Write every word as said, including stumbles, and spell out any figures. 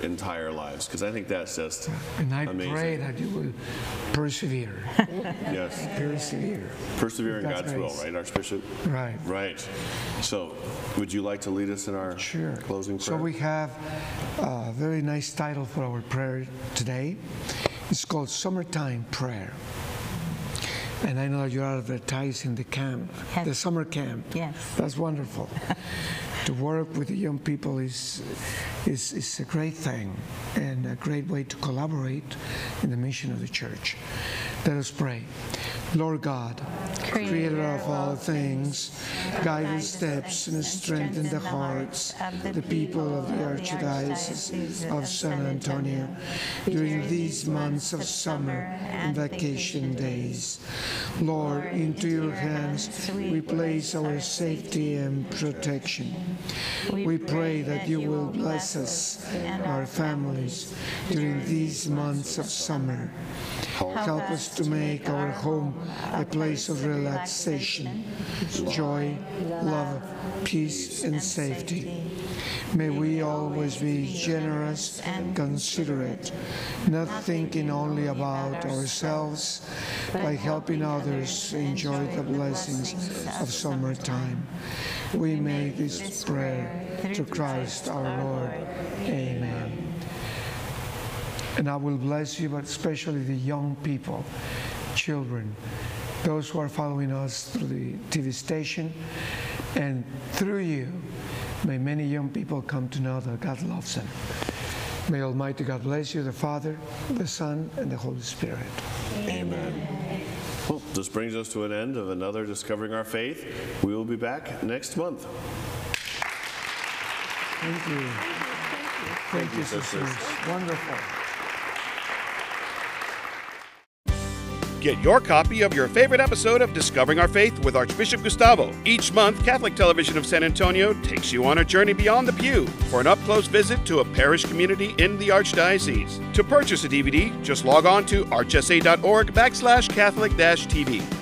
entire lives, because I think that's just And I amazing. pray that you will persevere. Yes. Persevere. Persevere in God's God's will, grace. right, Archbishop? Right. Right. So, would you like to lead us in our Sure. closing prayer? So we have a very nice title for our prayer today. It's called Summertime Prayer. And I know you're advertising the camp, Yes. the summer camp. Yes. That's wonderful. To work with the young people is, is, is a great thing and a great way to collaborate in the mission of the church. Let us pray. Lord God, Creator of all things, guide the steps and strengthen the hearts of the people of the Archdiocese of San Antonio during these months of summer and vacation days. Lord, into your hands we place our safety and protection. We pray that you will bless us and our families during these months of summer. Help us to make our home a place of relaxation, joy, love, peace, and safety. May we always be generous and considerate, not thinking only about ourselves, by helping others enjoy the blessings of summertime. We make this prayer through Christ our Lord. Amen. And I will bless you, but especially the young people, children, those who are following us through the T V station. And through you, may many young people come to know that God loves them. May Almighty God bless you, the Father, the Son, and the Holy Spirit. Amen. Well, this brings us to an end of another Discovering Our Faith. We will be back next month. Thank you. Thank you, sisters. Wonderful. Get your copy of your favorite episode of Discovering Our Faith with Archbishop Gustavo. Each month, Catholic Television of San Antonio takes you on a journey beyond the pew for an up-close visit to a parish community in the Archdiocese. To purchase a D V D, just log on to archsa.org backslash Catholic dash TV.